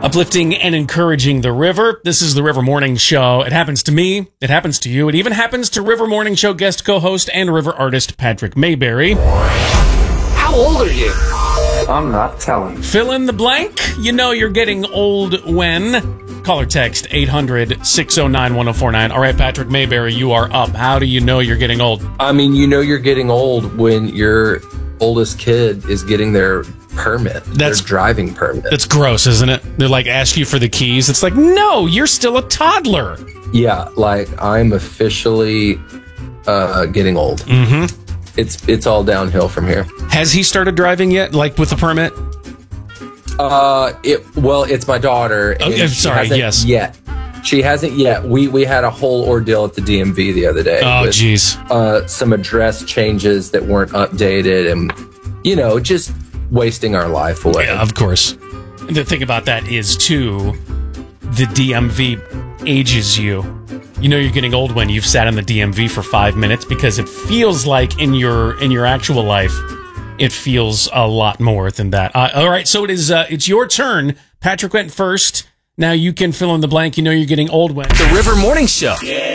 Uplifting and encouraging the river. This is the River Morning Show. It happens to me. It happens to you. It even happens to River Morning Show guest co-host and river artist Patrick Mayberry. How old are you? I'm not telling. Fill in the blank. You know you're getting old when. Call or text 800-609-1049. All right, Patrick Mayberry, you are up. How do you know you're getting old? I mean, you know you're getting old when your oldest kid is getting their permit. Their driving permit. That's gross, isn't it? They're like, ask you for the keys. It's like, no, you're still a toddler. Yeah, like I'm officially getting old. Mm-hmm. It's all downhill from here. Has he started driving yet, like with the permit? It's my daughter. And Yet. She hasn't yet. We had a whole ordeal at the DMV the other day. Oh, geez. Some address changes that weren't updated and, just wasting our life away. Yeah, of course. The thing about that is, too, the DMV ages you. You know you're getting old when you've sat in the DMV for 5 minutes because it feels like in your actual life, it feels a lot more than that. All right, so it's your turn. Patrick went first. Now you can fill in the blank. You know you're getting old when. The River Morning Show. Yeah.